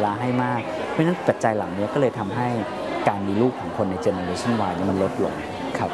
ลาให้มากเพราะฉะนั้นปัจจัยเหล่านี้ก็เลยทำให้การมีลูกของคนใน Generation Y นี่มันลดลงครับ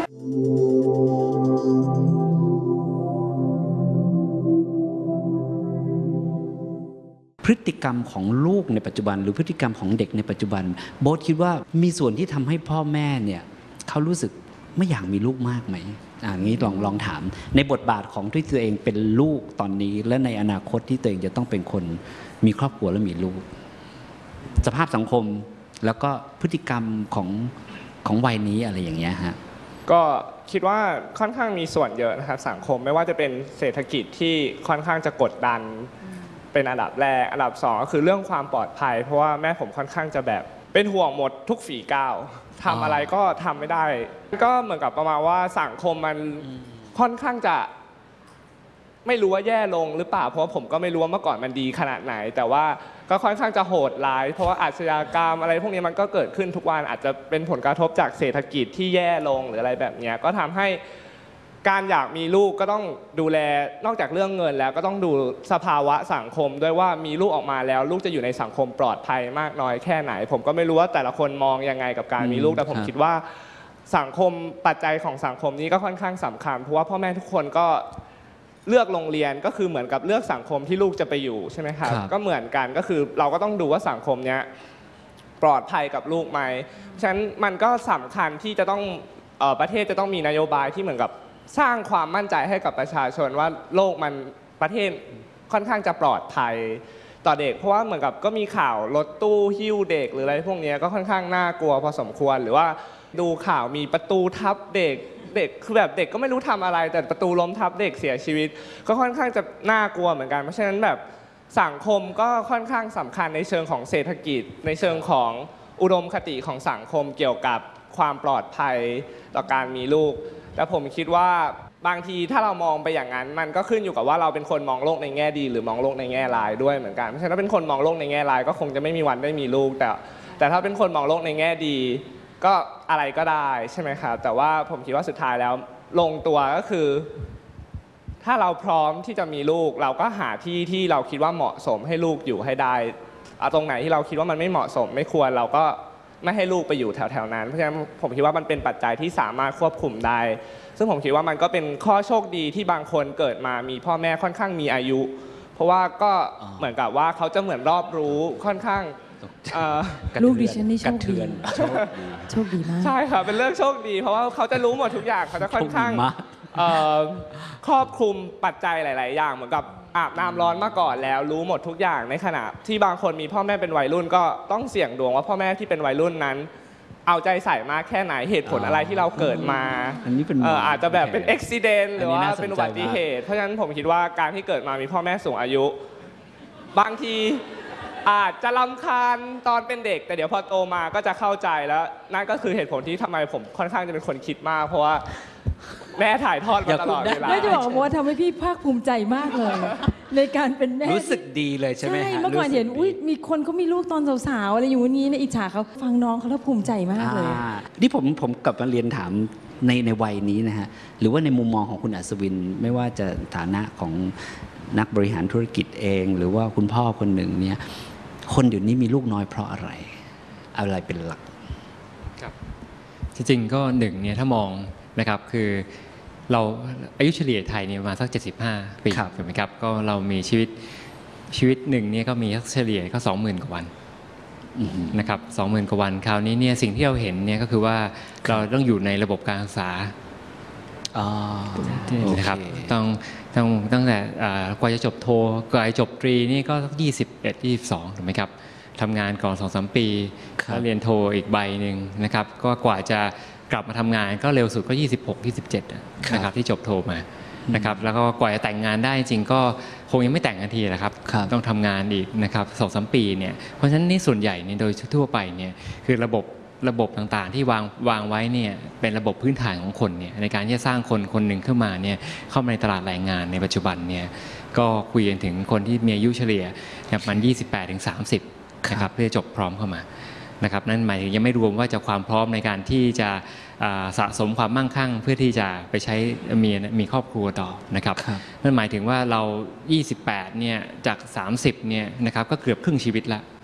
พฤติกรรมของลูกในปัจจุบันหรือพฤติกรรมของเด็กในปัจจุบันโบ๊ทคิดว่ามีส่วนที่ทำให้พ่อแม่เนี่ยเขารู้สึกไม่อยากมีลูกมากไหมงี้ลองถามในบทบาทของที่ตัวเองเป็นลูกตอนนี้และในอนาคตที่ตัวเองจะต้องเป็นคนมีครอบครัวและมีลูกสภาพสังคมแล้วก็พฤติกรรมของวัยนี้อะไรอย่างเงี้ยฮะก็คิดว่าค่อนข้างมีส่วนเยอะนะครับสังคมไม่ว่าจะเป็นเศรษฐกิจที่ค่อนข้างจะกดดันเป็นอันดับแรกอันดับ2ก็คือเรื่องความปลอดภัยเพราะว่าแม่ผมค่อนข้างจะแบบเป็นห่วงหมดทุกฝีก้าวทำอะไรก็ทำไม่ได้ก็เหมือนกับประมาณว่าสังคมมันค่อนข้างจะไม่รู้ว่าแย่ลงหรือเปล่าเพราะผมก็ไม่รู้ว่าเมื่อก่อนมันดีขนาดไหนแต่ว่าก็ค่อนข้างจะโหดร้ายเพราะว่าอาชญากรรมอะไรพวกนี้มันก็เกิดขึ้นทุกวันอาจจะเป็นผลกระทบจากเศรษฐกิจที่แย่ลงหรืออะไรแบบนี้ก็ทำให้การอยากมีลูกก็ต้องดูแลนอกจากเรื่องเงินแล้วก็ต้องดูสภาวะสังคมด้วยว่ามีลูกออกมาแล้วลูกจะอยู่ในสังคมปลอดภัยมากน้อยแค่ไหนผมก็ไม่รู้ว่าแต่ละคนมองยังไงกับการมีลูกแต่ผมคิดว่าสังคมปัจจัยของสังคมนี้ก็ค่อนข้างสำคัญเพราะว่าพ่อแม่ทุกคนก็เลือกโรงเรียนก็คือเหมือนกับเลือกสังคมที่ลูกจะไปอยู่ใช่ไหมครับก็เหมือนกันก็คือเราก็ต้องดูว่าสังคมนี้ปลอดภัยกับลูกไหมฉะนั้นมันก็สำคัญที่จะต้องประเทศจะต้องมีนโยบายที่เหมือนกับสร้างความมั่นใจให้กับประชาชนว่าโลกมันประเทศค่อนข้างจะปลอดภัยต่อเด็กเพราะว่าเหมือนกับก็มีข่าวรถตู้หิ้วเด็กหรืออะไรพวกนี้ก็ค่อนข้างน่ากลัวพอสมควรหรือว่าดูข่าวมีประตูทับเด็กคือแบบเด็กก็ไม่รู้ทำอะไรแต่ประตูล้มทับเด็กเสียชีวิตก็ค่อนข้างจะน่ากลัวเหมือนกันเพราะฉะนั้นแบบสังคมก็ค่อนข้างสำคัญในเชิงของเศรษฐกิจในเชิงของอุดมคติของสังคมเกี่ยวกับความปลอดภัยต่อการมีลูกแต่ผมคิดว่าบางทีถ้าเรามองไปอย่างนั้นมันก็ขึ้นอยู่กับว่าเราเป็นคนมองโลกในแง่ดีหรือมองโลกในแง่ร้ายด้วยเหมือนกันเพราะฉะนั้นถ้าเป็นคนมองโลกในแง่ร้ายก็คงจะไม่มีวันได้มีลูกแต่ถ้าเป็นคนมองโลกในแง่ดีก็อะไรก็ได้ใช่ไหมครับแต่ว่าผมคิดว่าสุดท้ายแล้วลงตัวก็คือถ้าเราพร้อมที่จะมีลูกเราก็หาที่ที่เราคิดว่าเหมาะสมให้ลูกอยู่ให้ได้ตรงไหนที่เราคิดว่ามันไม่เหมาะสมไม่ควรเราก็ไม่ให้ลูกไปอยู่แถวๆนั้นเพราะฉะนั้นผมคิดว่ามันเป็นปัจจัยที่สามารถควบคุมได้ซึ่งผมคิดว่ามันก็เป็นข้อโชคดีที่บางคนเกิดมามีพ่อแม่ค่อนข้างมีอายุเพราะว่าก็เหมือนกับว่าเขาจะเหมือนรอบรู้ค่อนข้างลูกดิฉันนี่โชคดีโชคดีมากใช่ค่ะเป็นเรื่องโชคดีเพราะว่าเขาจะรู้หมดทุกอย่างเขาจะค่อนข้างครอบคลุมปัจจัยหลายๆอย่างเหมือนกับอาบน้ำร้อนมาก่อนแล้วรู้หมดทุกอย่างในขณะที่บางคนมีพ่อแม่เป็นวัยรุ่นก็ต้องเสี่ยงดวงว่าพ่อแม่ที่เป็นวัยรุ่นนั้นเอาใจใส่มากแค่ไหนเหตุผลอะไรที่เราเกิดมาอาจจะแบบเป็นอุบัติเหตุหรือว่าเป็นอุบัติเหตุเพราะฉะนั้นผมคิดว่าการที่เกิดมามีพ่อแม่สูงอายุบางทีอาจจะรำคาญตอนเป็นเด็กแต่เดี๋ยวพอโตมาก็จะเข้าใจแล้วนั่นก็คือเหตุผลที่ทำไมผมค่อนข้างจะเป็นคนคิดมากเพราะว่าแม่ถ่ายทอดมาตลอดเวลาแม่จะบอกว่าทำให้พี่ภาคภูมิใจมากเลยในการเป็นแม่รู้สึกดีเลยใช่ไหมฮะเมื่อก่อนเห็นมีคนเขามีลูกตอนสาวๆอะไรอยู่วันนี้ในอิจฉาเขาฟังน้องเขาแล้วภูมิใจมากเลยนี่ผมกลับมาเรียนถามในวัยนี้นะฮะหรือว่าในมุมมองของคุณอัศวินไม่ว่าจะฐานะของนักบริหารธุรกิจเองหรือว่าคุณพ่อคนหนึ่งเนี่ยคนเดี๋ยวนี้มีลูกน้อยเพราะอะไรเป็นหลักครับจริงๆก็หนึ่งเนี่ยถ้ามองนะครับคือเราอายุเฉลี่ยไทยเนี่ยมาสัก75 ปีถูกไหมครับก็เรามีชีวิตหนึ่งเนี่ยก็มีเฉลี่ยก็ 20,000 กว่าวันนะครับ 20,000 กว่าวันคราวนี้เนี่ยสิ่งที่เราเห็นเนี่ยก็คือว่าเราต้องอยู่ในระบบการศึกษานะครับตั้งแต่กว่าจะจบโทกว่าจะจบตรีนี่ก็21-22ถูกไหมครับทำงานก่อน 2-3 ปีแล้วเรียนโทอีกใบหนึ่งนะครับก็กว่าจะกลับมาทำงานก็เร็วสุดก็26-27นะครับที่จบโทมานะครับแล้วก็กว่าจะแต่งงานได้จริงก็คงยังไม่แต่งกันทีนะครับต้องทำงานอีกนะครับ 2-3 ปีเนี่ยเพราะฉะนั้นนี่ส่วนใหญ่เนี่ยโดยทั่วไปเนี่ยคือระบบต่างๆที่วางไว้เนี่ยเป็นระบบพื้นฐานของคนเนี่ยในการที่จะสร้างคนหนึ่งขึ้นมาเนี่ยเข้ามาในตลาดแรงงานในปัจจุบันเนี่ยก็คุยกันถึงคนที่มีอายุเฉลี่ยประมาณ28-30นะครับเพื่อจบพร้อมเข้ามานะครับนั่นหมายถึงยังไม่รวมว่าจะความพร้อมในการที่จะสะสมความมั่งคั่งเพื่อที่จะไปใช้มีครอบครัวต่อนะครับนั่นหมายถึงว่าเรา28เนี่ยจาก30เนี่ยนะครับก็เกือบครึ่งชีวิตละ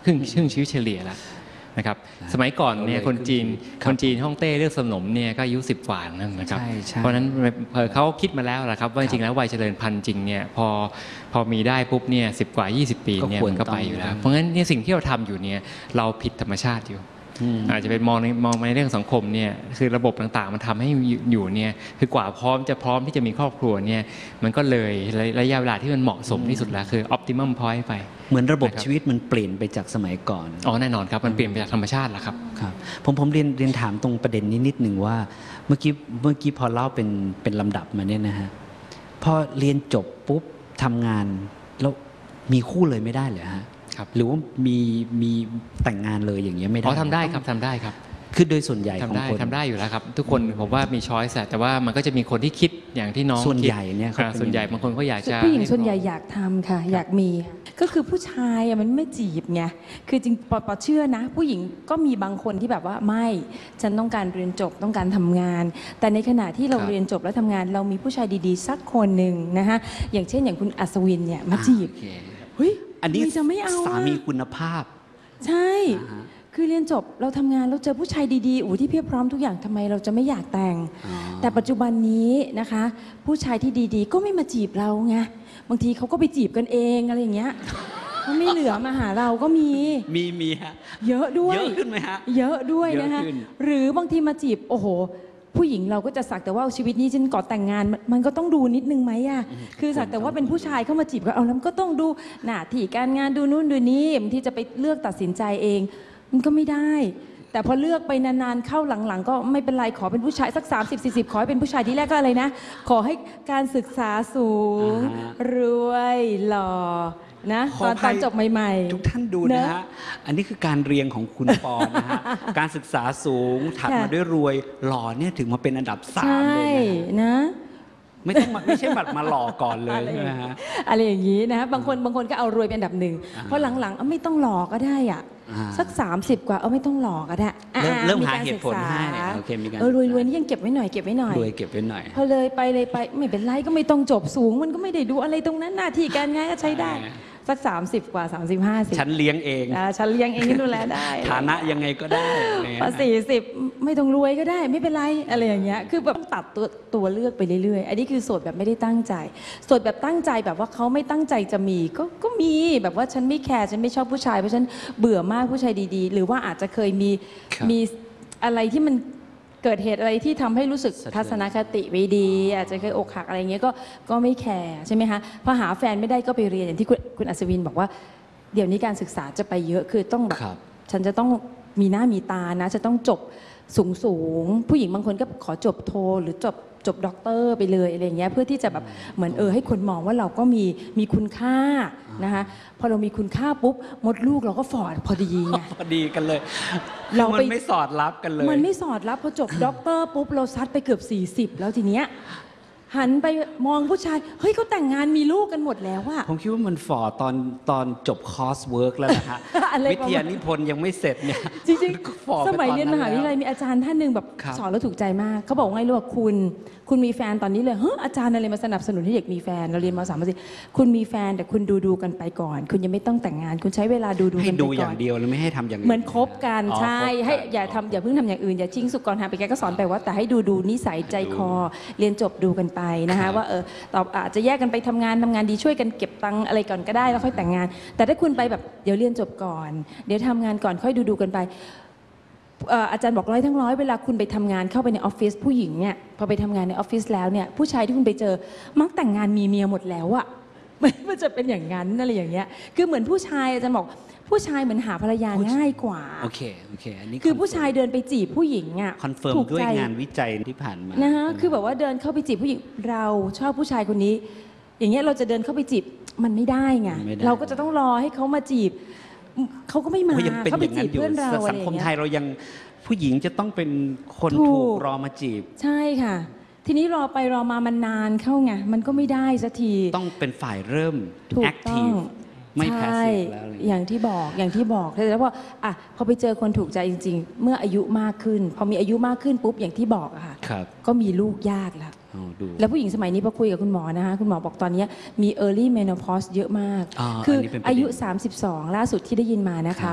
ครึ่งชีวิตเฉลี่ยแล้วนะครับสมัยก่อนเนี่ยคนจีนฮ่องเต้เลือกสนมเนี่ยก็อายุ10 กว่านั่นนะครับใช่ใช่เพราะฉะนั้นเขาคิดมาแล้วแหละครับว่าจริงๆแล้ววัยเจริญพันธุ์จริงเนี่ยพอมีได้ปุ๊บเนี่ย10 กว่า 20 ปีเนี่ยมันก็ไปอยู่แล้วเพราะงั้นเนี่ยสิ่งที่เราทำอยู่เนี่ยเราผิดธรรมชาติอยู่อาจจะเป็นมองในเรื่องสังคมเนี่ยคือระบบต่างๆมันทำให้อยู่เนี่ยคือกว่าพร้อมที่จะมีครอบครัวเนี่ยมันก็เลยระยะเวลาที่มันเหมาะสมที่สุดแล้วคือ optimum point ไปเหมือนระบบชีวิตมันเปลี่ยนไปจากสมัยก่อนแน่นอนครับมันเปลี่ยนไปจากธรรมชาติแล้วครับครับผมเรียนถามตรงประเด็นนี้นิดหนึ่งว่าเมื่อกี้พอเล่าเป็นลำดับมาเนี่ยนะฮะพอเรียนจบปุ๊บทำงานแล้วมีคู่เลยไม่ได้เหรอฮะหรือว่ามีแต่งงานเลยอย่างเงี้ยไม่ได้ทำได้ครับคือโดยส่วนใหญ่ของคนทำได้อยู่แล้วครับทุกคนผมว่ามีช้อยส์แต่ว่ามันก็จะมีคนที่คิดอย่างที่น้องส่วนใหญ่เนี่ยส่วนใหญ่บางคนก็อยากจะผู้หญิงส่วนใหญ่อยากทำค่ะอยากมีก็คือผู้ชายมันไม่จีบไงคือจริงปอเชื่อนะผู้หญิงก็มีบางคนที่แบบว่าไม่ฉันต้องการเรียนจบต้องการทำงานแต่ในขณะที่เราเรียนจบแล้วทำงานเรามีผู้ชายดีๆสักคนหนึ่งนะคะอย่างเช่นอย่างคุณอัศวินเนี่ยมาจีบเฮ้ยอันนี้จะไม่เอาสามีคุณภาพใช่คือเรียนจบเราทำงานเราเจอผู้ชายดีๆที่เพียบพร้อมทุกอย่างทำไมเราจะไม่อยากแต่งแต่ปัจจุบันนี้นะคะผู้ชายที่ดีๆก็ไม่มาจีบเราไงบางทีเขาก็ไปจีบกันเองอะไรอย่างเงี้ยมันไม่เหลือมาหาเราก็มีฮะเยอะด้วยเยอะขึ้นไหมฮะเยอะด้วยนะคะหรือบางทีมาจีบโอ้โหผู้หญิงเราก็จะสักแต่ว่าชีวิตนี้ฉันก่อนแต่งงานมันก็ต้องดูนิดนึงไหมอะคือสักแต่ว่าเป็นผู้ชายเข้ามาจีบก็เอาแล้วก็ต้องดูหน้าที่การงานดูนู่นดูนี่บางทีจะไปเลือกตัดสินใจเองมันก็ไม่ได้แต่พอเลือกไปนานๆเข้าหลังๆก็ไม่เป็นไรขอเป็นผู้ชายสัก30-40ขอให้เป็นผู้ชายที่แรกก็อะไรนะขอให้การศึกษาสูงรวยหล่อนะตอนจบใหม่ๆทุกท่านดูนะฮะอันนี้คือการเรียงของคุณปอนะฮะการศึกษาสูงถัดมาด้วยรวยหล่อเนี่ยถึงมาเป็นอันดับ3เลยนะไม่ใช่มาหล่อก่อนเลยนะฮะอะไรอย่างนี้นะบางคนก็เอารวยเป็นอันดับ1เพราะหลังๆไม่ต้องหล่อก็ได้อ่ะสัก30กว่าไม่ต้องหล่อก็ได้เริ่มหาเหตุผลให้โอเคมีการรวยนี่ยังเก็บไว้หน่อยรวยเก็บไว้หน่อยพอเลยไปไม่เป็นไรก็ไม่ต้องจบสูงมันก็ไม่ได้ดูอะไรตรงนั้นหน้าที่การงานก็ใช้ได้สัก30กว่า35ฉันเลี้ยงเองฉันเลี้ยงเองดูแลได้ฐานะยังไงก็ได้พอ40ไม่ต้องรวยก็ได้ไม่เป็นไรอะไรอย่างเงี้ยคือแบบตัดตัวเลือกไปเรื่อยๆอันนี้คือโสดแบบไม่ได้ตั้งใจโสดแบบตั้งใจแบบว่าเขาไม่ตั้งใจจะมีก็มีแบบว่าฉันไม่แคร์ฉันไม่ชอบผู้ชายเพราะฉันเบื่อมากผู้ชายดีๆหรือว่าอาจจะเคยมีอะไรที่มันเกิดเหตุอะไรที่ทำให้รู้สึกทัศนคติไม่ดีอาจจะเคยอกหักอะไรเงี้ยก็ไม่แคร์ใช่ไหมคะพอหาแฟนไม่ได้ก็ไปเรียนอย่างที่คุณอัศวินบอกว่าเดี๋ยวนี้การศึกษาจะไปเยอะคือต้องแบบฉันจะต้องมีหน้ามีตานะจะต้องจบสูงผู้หญิงบางคนก็ขอจบโทหรือจบด็อกเตอร์ไปเลยอะไรเงี้ยเพื่อที่จะแบบเหมือนให้คนมองว่าเราก็มีคุณค่านะคะพอเรามีคุณค่าปุ๊บมดลูกเราก็ฟอดพอดีไงพอดีกันเลยมันไม่สอดรับกันเลยมันไม่สอดรับพอจบด็อกเตอร์ปุ๊บเราซัดไปเกือบ40แล้วทีเนี้ยหันไปมองผู้ชายเฮ้ยเขาแต่งงานมีลูกกันหมดแล้วอะผมคิดว่ามันฝ่อตอนจบคอร์สเวิร์กแล้วนะฮะวิทยานิพนธ์ยังไม่เสร็จเนี่ยจริงๆสมัยเรียนมหาวิทยาลัยมีอาจารย์ท่านหนึ่งแบบสอนแล้วถูกใจมากเขาบอกว่าไงรู้ว่าคุณมีแฟนตอนนี้เลยอาจารย์อะไรมาสนับสนุนให้เด็กมีแฟนเราเรียนม.3 ม.4คุณมีแฟนแต่คุณดูกันไปก่อนคุณยังไม่ต้องแต่งงานคุณใช้เวลาดูกันไปก่อนให้ดูอย่างเดียวแล้วไม่ให้ทำอย่างอื่นเหมือนคบกันใช่ให้อย่าเพิ่งทำอย่างอื่นอย่าชิงสุกก่อนหาไปแกก็สอนไปว่าแต่ให้ดูนิสัยใจคอเรียนจบดูกันไปนะคะว่าต่ออาจจะแยกกันไปทำงานดีช่วยกันเก็บตังค์อะไรก่อนก็ได้แล้วค่อยแต่งงานแต่ถ้าคุณไปแบบเดี๋ยวเรียนจบก่อนเดี๋ยวทำงานก่อนค่อยดูกันไปอาจารย์บอกร้อยทั้งร้อยเวลาคุณไปทำงานเข้าไปในออฟฟิศผู้หญิงเนี่ยพอไปทำงานในออฟฟิศแล้วเนี่ยผู้ชายที่คุณไปเจอมักแต่งงานมีเมียหมดแล้วอะมันจะเป็นอย่างนั้นอะไรอย่างเงี้ยคือเหมือนผู้ชายอาจารย์บอกผู้ชายเหมือนหาภรรยาง่ายกว่าโอเคอันนี้คือผู้ชายเดินไปจีบผู้หญิงอ่ะคอนเฟิร์มด้วยงานวิจัยที่ผ่านมานะคะคือแบบว่าเดินเข้าไปจีบผู้หญิงเราชอบผู้ชายคนนี้อย่างเงี้ยเราจะเดินเข้าไปจีบมันไม่ได้ไงเราก็จะต้องรอให้เขามาจีบเขาก็ไม่มาเขาไปจีบเพื่อนเราสังคมไทยเรายังผู้หญิงจะต้องเป็นคนถูกรอมาจีบใช่ค่ะทีนี้รอไปรอมามันนานเข้าไงมันก็ไม่ได้สักทีต้องเป็นฝ่ายเริ่มแอคทีฟไม่แพสซีฟแล้วอย่างที่บอกแล้วพอไปเจอคนถูกใจจริงๆเมื่ออายุมากขึ้นพอมีอายุมากขึ้นปุ๊บอย่างที่บอกอะค่ะก็มีลูกยากแล้วผู้หญิงสมัยนี้พอคุยกับคุณหมอนะคะคุณหมอบอกตอนนี้มี early menopause เยอะมากคืออายุ32ล่าสุดที่ได้ยินมานะคะ